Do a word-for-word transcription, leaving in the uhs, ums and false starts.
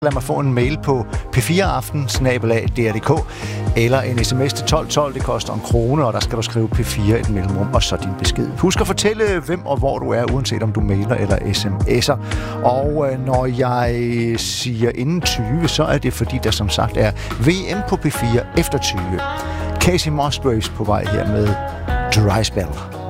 Lad mig få en mail på p fire aften snabel-a d r punktum d k eller en sms til tolv tolv. Det koster en krone, og der skal du skrive P fire et mellemrum og så din besked. Husk at fortælle, hvem og hvor du er, uanset om du mailer eller sms'er. Og øh, når jeg siger inden tyve, så er det fordi, der som sagt er V M på P fire efter tyve. Casey Musgraves på vej her med Dry Spell.